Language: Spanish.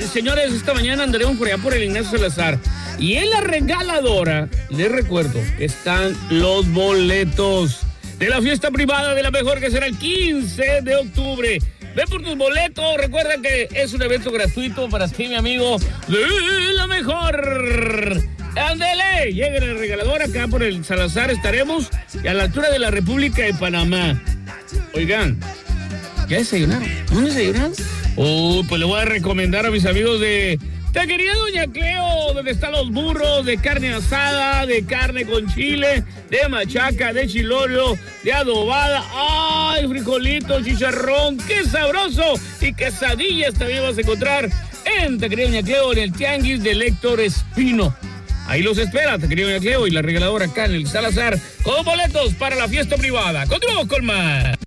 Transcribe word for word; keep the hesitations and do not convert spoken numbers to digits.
señores, esta mañana andaremos por allá por el Ignacio Salazar. Y en la regaladora, les recuerdo, están los boletos de la fiesta privada de La Mejor, que será el quince de octubre. Ve por tus boletos, recuerda que es un evento gratuito para ti, mi amigo, de La Mejor. ¡Ándele! Llega la regaladora acá por el Salazar, estaremos a la altura de la República de Panamá. Oigan, ¿ya desayunaron? ¿No desayunaron? Oh, pues le voy a recomendar a mis amigos de Taquería Doña Cleo, donde están los burros de carne asada, de carne con chile, de machaca, de chilolio, de adobada. ¡Ay, frijolitos, chicharrón! ¡Qué sabroso! Y quesadillas también vas a encontrar en Taquería Doña Cleo, en el Tianguis de Héctor Espino. Ahí los espera, Taquería Doña Cleo y la regaladora acá en el Salazar, con boletos para la fiesta privada. Continuamos con más.